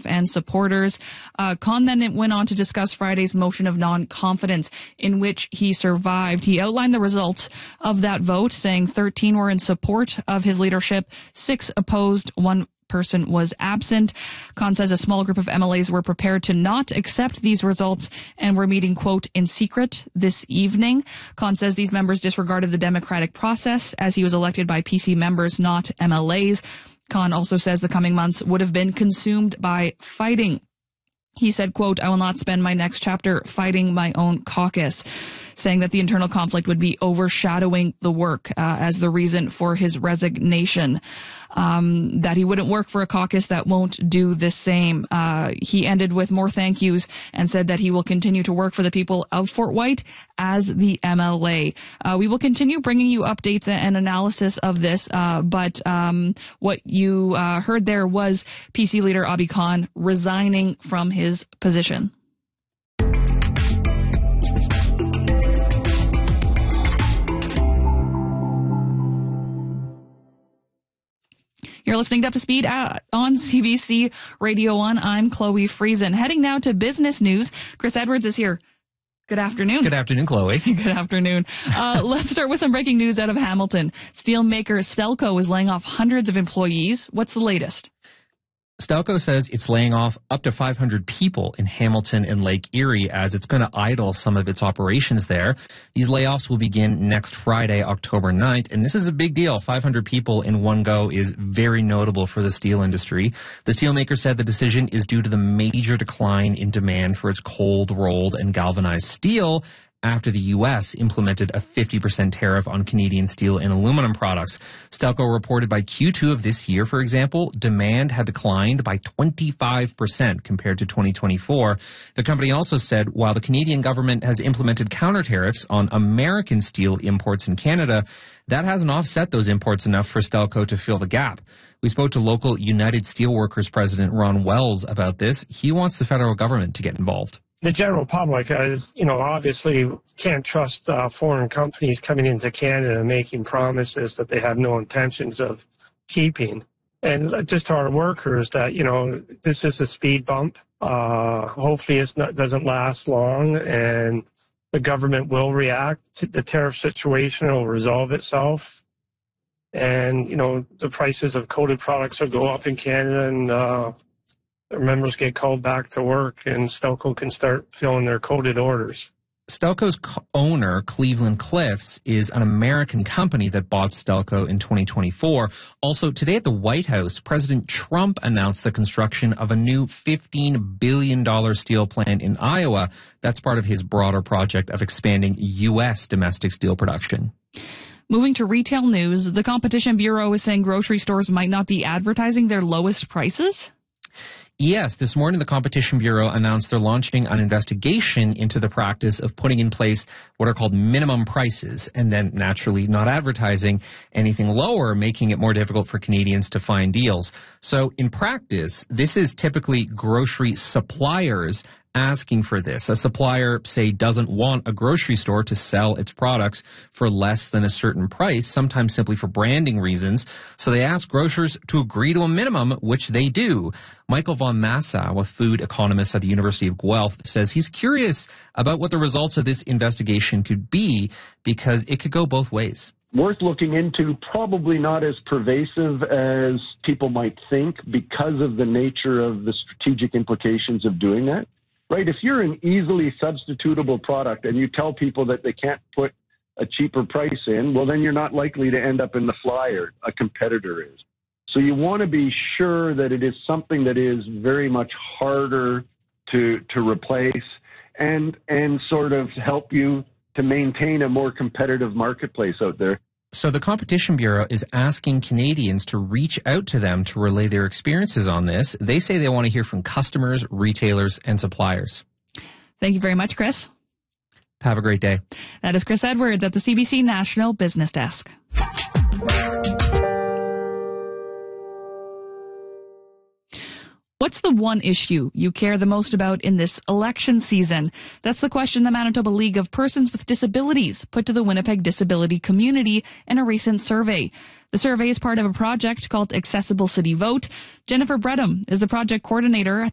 staff and supporters. Khan then went on to discuss Friday's motion of non-confidence in which he survived. He outlined the results of that vote, saying 13 were in support of his leadership, 6 opposed, 1 person was absent. Khan says a small group of MLAs were prepared to not accept these results and were meeting, quote, in secret this evening. Khan says these members disregarded the democratic process as he was elected by PC members, not MLAs. Khan also says the coming months would have been consumed by fighting. He said, quote, I will not spend my next chapter fighting my own caucus, saying that the internal conflict would be overshadowing the work as the reason for his resignation, that he wouldn't work for a caucus that won't do the same. He ended with more thank yous and said that he will continue to work for the people of Fort White as the MLA. We will continue bringing you updates and analysis of this, but what you heard there was PC leader Abi Khan resigning from his position. You're listening to Up to Speed on CBC Radio 1. I'm Chloe Friesen. Heading now to business news. Chris Edwards is here. Good afternoon. Good afternoon, Chloe. Good afternoon. Let's start with some breaking news out of Hamilton. Steelmaker Stelco is laying off hundreds of employees. What's the latest? Stelco says it's laying off up to 500 people in Hamilton and Lake Erie as it's going to idle some of its operations there. These layoffs will begin next Friday, October 9th, and this is a big deal. 500 people in one go is very notable for the steel industry. The steelmaker said the decision is due to the major decline in demand for its cold rolled and galvanized steel after the U.S. implemented a 50% tariff on Canadian steel and aluminum products. Stelco reported by Q2 of this year, for example, demand had declined by 25% compared to 2024. The company also said while the Canadian government has implemented counter tariffs on American steel imports in Canada, that hasn't offset those imports enough for Stelco to fill the gap. We spoke to local United Steelworkers president Ron Wells about this. He wants the federal government to get involved. The general public, obviously can't trust foreign companies coming into Canada and making promises that they have no intentions of keeping. And just to our workers that, this is a speed bump. Hopefully it doesn't last long and the government will react to the tariff situation. It will resolve itself. And, the prices of coated products will go up in Canada and members get called back to work and Stelco can start filling their coded orders. Stelco's owner, Cleveland Cliffs, is an American company that bought Stelco in 2024. Also, today at the White House, President Trump announced the construction of a new $15 billion steel plant in Iowa. That's part of his broader project of expanding U.S. domestic steel production. Moving to retail news, the Competition Bureau is saying grocery stores might not be advertising their lowest prices. Yes, this morning the Competition Bureau announced they're launching an investigation into the practice of putting in place what are called minimum prices and then naturally not advertising anything lower, making it more difficult for Canadians to find deals. So in practice, this is typically grocery suppliers asking for this. A supplier, say, doesn't want a grocery store to sell its products for less than a certain price, sometimes simply for branding reasons. So they ask grocers to agree to a minimum, which they do. Michael von Massow, a food economist at the University of Guelph, says he's curious about what the results of this investigation could be because it could go both ways. Worth looking into, probably not as pervasive as people might think because of the nature of the strategic implications of doing that. Right, if you're an easily substitutable product and you tell people that they can't put a cheaper price in, well, then you're not likely to end up in the flyer. A competitor is. So you want to be sure that it is something that is very much harder to replace and sort of help you to maintain a more competitive marketplace out there. So the Competition Bureau is asking Canadians to reach out to them to relay their experiences on this. They say they want to hear from customers, retailers, and suppliers. Thank you very much, Chris. Have a great day. That is Chris Edwards at the CBC National Business Desk. What's the one issue you care the most about in this election season? That's the question the Manitoba League of Persons with Disabilities put to the Winnipeg disability community in a recent survey. The survey is part of a project called Accessible City Vote. Jennifer Bredham is the project coordinator at